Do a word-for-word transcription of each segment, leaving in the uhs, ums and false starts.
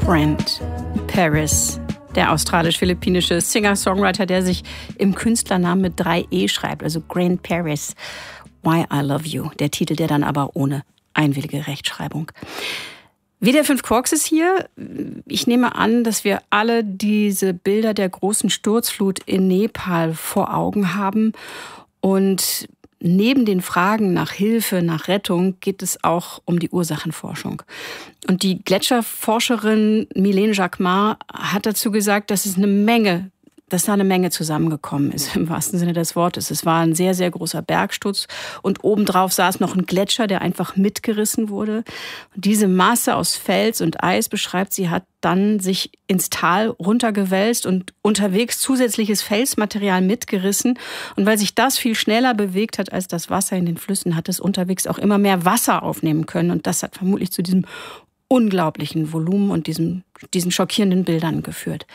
Grant Paris, der australisch-philippinische Singer-Songwriter, der sich im Künstlernamen mit drei E schreibt, also Grant Paris, Why I Love You. Der Titel, der dann aber ohne einwillige Rechtschreibung. W D R fünf Quarks ist hier. Ich nehme an, dass wir alle diese Bilder der großen Sturzflut in Nepal vor Augen haben. Und neben den Fragen nach Hilfe, nach Rettung geht es auch um die Ursachenforschung. Und die Gletscherforscherin Mylène Jacquemart hat dazu gesagt, dass es eine Menge, dass da eine Menge zusammengekommen ist, im wahrsten Sinne des Wortes. Es war ein sehr, sehr großer Bergsturz und obendrauf saß noch ein Gletscher, der einfach mitgerissen wurde. Und diese Masse aus Fels und Eis, beschreibt sie, hat dann sich ins Tal runtergewälzt und unterwegs zusätzliches Felsmaterial mitgerissen. Und weil sich das viel schneller bewegt hat als das Wasser in den Flüssen, hat es unterwegs auch immer mehr Wasser aufnehmen können. Und das hat vermutlich zu diesem unglaublichen Volumen und diesem, diesen schockierenden Bildern geführt.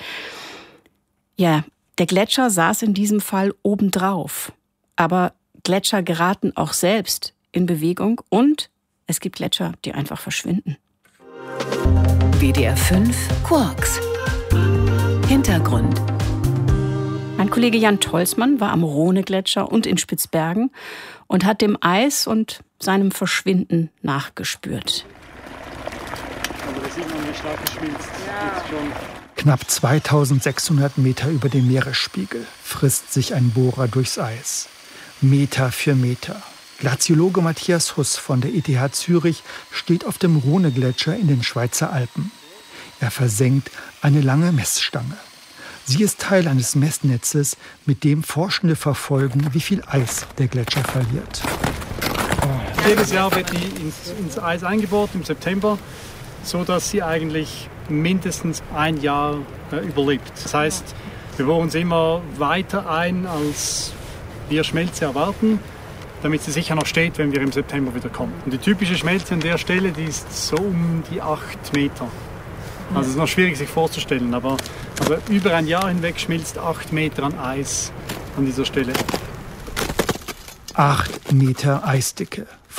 Ja, der Gletscher saß in diesem Fall obendrauf. Aber Gletscher geraten auch selbst in Bewegung und es gibt Gletscher, die einfach verschwinden. W D R fünf Quarks. Hintergrund. Mein Kollege Jan Tolsmann war am Rhone-Gletscher und in Spitzbergen und hat dem Eis und seinem Verschwinden nachgespürt. Aber da sieht man, wie stark es schmilzt. Jetzt schon. Knapp zweitausendsechshundert Meter über dem Meeresspiegel frisst sich ein Bohrer durchs Eis. Meter für Meter. Glaziologe Matthias Huss von der E T H Zürich steht auf dem Rhone-Gletscher in den Schweizer Alpen. Er versenkt eine lange Messstange. Sie ist Teil eines Messnetzes, mit dem Forschende verfolgen, wie viel Eis der Gletscher verliert. Jedes Jahr wird die ins, ins Eis eingebohrt im September, so dass sie eigentlich mindestens ein Jahr äh, überlebt. Das heißt, wir bohren sie immer weiter ein, als wir Schmelze erwarten, damit sie sicher noch steht, wenn wir im September wieder kommen. Und die typische Schmelze an der Stelle, die ist so um die acht Meter. Also es ist noch schwierig sich vorzustellen, aber, aber über ein Jahr hinweg schmilzt acht Meter an Eis an dieser Stelle. Acht Meter Eisdicke.